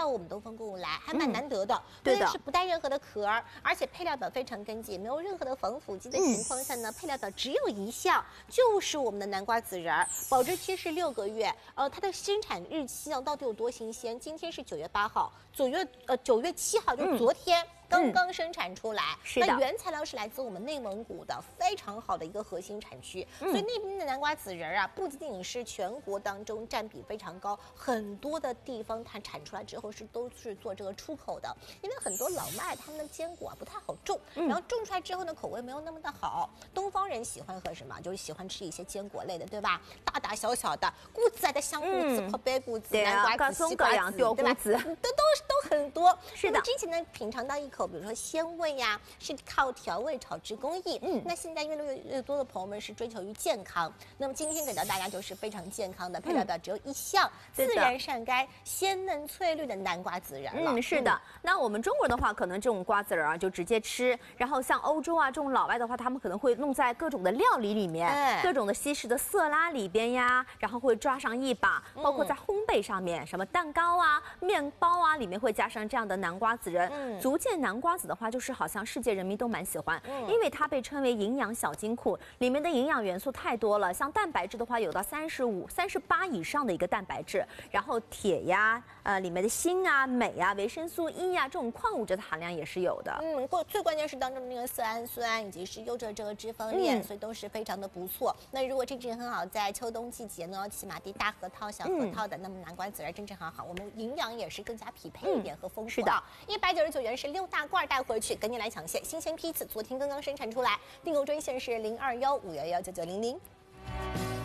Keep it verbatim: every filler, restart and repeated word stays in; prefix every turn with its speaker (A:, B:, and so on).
A: 到我们东风购物来，还蛮难得的。
B: 嗯、对的，
A: 是不带任何的壳，而且配料表非常干净，没有任何的防腐剂的情况下呢，嗯、配料表只有一项，就是我们的南瓜籽仁儿，保质期是六个月。呃，它的生产日期呢，到底有多新鲜？今天是九月八号，九月呃九月七号，就是昨天。嗯刚刚生产出来，
B: 是的。
A: 那原材料是来自我们内蒙古的非常好的一个核心产区，嗯、所以那边的南瓜籽仁啊，不仅仅是全国当中占比非常高，很多的地方它产出来之后是都是做这个出口的，因为很多老外他们的坚果啊不太好种，嗯、然后种出来之后呢，口味没有那么的好。东方人喜欢喝什么？就是喜欢吃一些坚果类的，对吧？大大小小的，谷子的香谷子、破白谷子、南瓜子、西瓜子，对吧？都都都很多。
B: 是的。
A: 之前呢，品尝到一口。比如说鲜味呀、啊，是靠调味炒制工艺。嗯，那现在越来越越多的朋友们是追求于健康。那么今天给到大家就是非常健康的，配料表只有一项，嗯、自然晒干、鲜嫩翠绿的南瓜籽仁了。
B: 嗯，是的。嗯、那我们中国的话，可能这种瓜子仁啊就直接吃，然后像欧洲啊这种老外的话，他们可能会弄在各种的料理里面，哎、各种的西式的色拉里边呀，然后会抓上一把，包括在烘焙上面，嗯、什么蛋糕啊、面包啊，里面会加上这样的南瓜籽仁，嗯、足见南瓜子的话，就是好像世界人民都蛮喜欢，嗯、因为它被称为营养小金库，里面的营养元素太多了。像蛋白质的话，有到三十五、三十八以上的一个蛋白质，然后铁呀，呃，里面的锌啊、镁啊、维生素 E 呀、啊、这种矿物质的含量也是有的。
A: 嗯，过最关键是当中的那个色氨酸以及是优质这个脂肪链，嗯、所以都是非常的不错。那如果这支很好，在秋冬季节呢，起码的大核桃、小核桃的，嗯、那么南瓜籽仁真正很好，我们营养也是更加匹配一点和丰富。
B: 是的，
A: 一百九十九元是六大罐带回去，赶紧来抢现，新鲜批次，昨天刚刚生产出来，订购专线是零二幺五幺幺九九零零。